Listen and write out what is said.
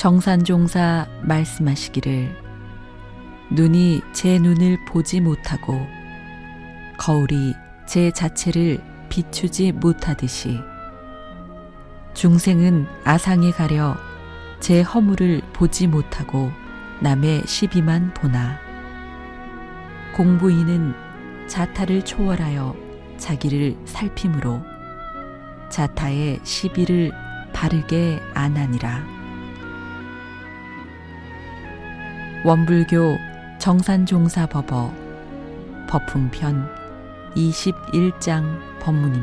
정산종사 말씀하시기를 눈이 제 눈을 보지 못하고 거울이 제 자체를 비추지 못하듯이 중생은 아상에 가려 제 허물을 보지 못하고 남의 시비만 보나 공부인은 자타를 초월하여 자기를 살핌으로 자타의 시비를 바르게 안하니라. 원불교 정산종사법어 법품편 21장 법문입니다.